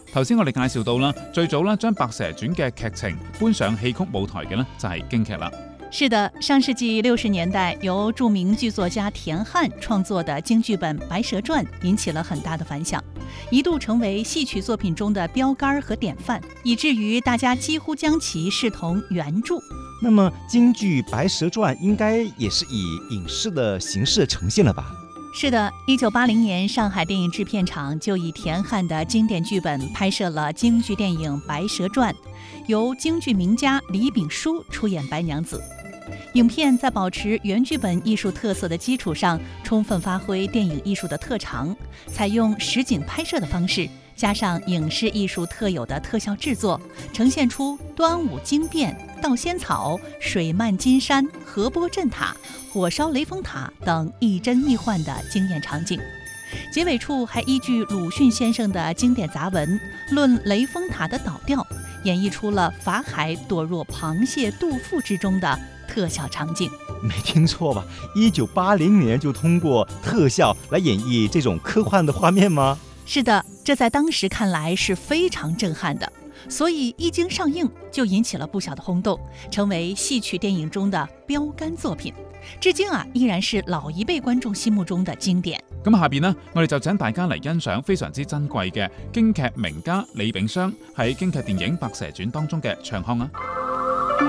頭先我哋介紹到啦，最早將《白蛇傳》嘅劇情搬上戲曲舞台嘅呢，就係京劇啦。 是的，上世紀60年代由著名劇作家田漢創作的京劇本《白蛇傳》引起了很大的反響，一度成為戲曲作品中的標杆和典範，以至於大家幾乎將其視同原著。 那麼京劇《白蛇傳》應該也是以影視的形式呈現了吧？ 是的，1980年上海電影製片廠就以田漢的經典劇本拍攝了京劇電影《白蛇傳》，由京劇名家李炳書出演白娘子。影片在保持原劇本藝術特色的基礎上，充分發揮電影藝術的特長，採用實景拍攝的方式，加上影視藝術特有的特效製作，呈現出端午驚變、盜仙草、水漫金山、河波鎮塔、火燒雷峰塔等亦真亦幻的驚豔場景。結尾處還依據魯迅先生的經典雜文《論雷峰塔的倒吊》，演繹出了法海躲入螃蟹肚腹之中的特效場景。 沒聽錯吧？1980年就通過特效來演繹這種科幻的畫面嗎？ 是的，這在當時看來是非常震撼的，所以一經上映就引起了不小的轟動，成為戲曲電影中的標杆作品。至今依然是老一輩觀眾心目中的經典。 咁下邊呢，我哋就請大家嚟欣賞非常之珍貴嘅京劇名家李炳湘喺京劇電影《白蛇傳》當中嘅唱腔啊！